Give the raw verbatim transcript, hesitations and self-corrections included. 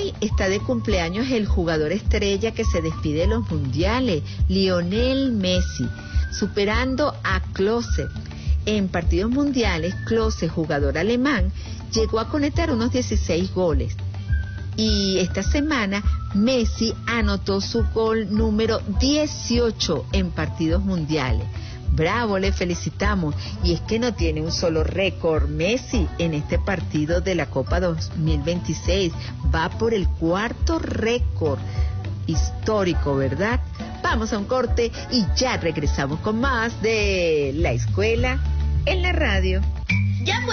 Hoy está de cumpleaños el jugador estrella que se despide de los mundiales, Lionel Messi, superando a Klose. En partidos mundiales, Klose, jugador alemán, llegó a conectar unos dieciséis goles. Y esta semana Messi anotó su gol número dieciocho en partidos mundiales. Bravo, le felicitamos. Y es que no tiene un solo récord Messi en este partido de la Copa dos mil veintiséis. Va por el cuarto récord histórico, ¿verdad? Vamos a un corte y ya regresamos con más de La Escuela en la Radio. Ya